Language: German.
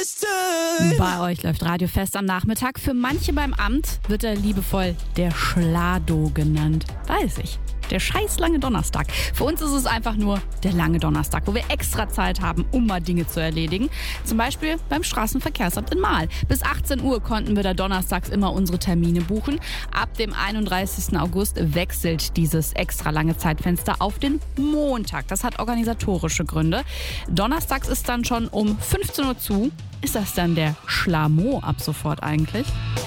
Bei euch läuft Radiofest am Nachmittag. Für manche beim Amt wird er liebevoll der Schlado genannt. Weiß ich. Der scheiß lange Donnerstag. Für uns ist es einfach nur der lange Donnerstag, wo wir extra Zeit haben, um mal Dinge zu erledigen. Zum Beispiel beim Straßenverkehrsamt in Mahl. Bis 18 Uhr konnten wir da donnerstags immer unsere Termine buchen. Ab dem 31. August wechselt dieses extra lange Zeitfenster auf den Montag. Das hat organisatorische Gründe. Donnerstags ist dann schon um 15 Uhr zu. Ist das dann der Schlamo ab sofort eigentlich?